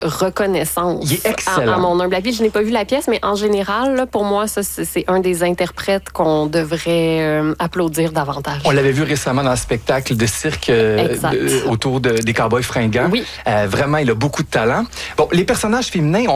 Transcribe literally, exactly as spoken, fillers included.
reconnaissance. Il est excellent. À, à mon humble avis. Je n'ai pas vu la pièce, mais en général, là, pour moi, ça, c'est, c'est un des interprètes qu'on devrait euh, applaudir davantage. On l'avait vu récemment dans le spectacle de cirque euh, de, autour de, des Cowboys fringants. Oui. Euh, vraiment, il a beaucoup de talent. Bon, les personnages féminins,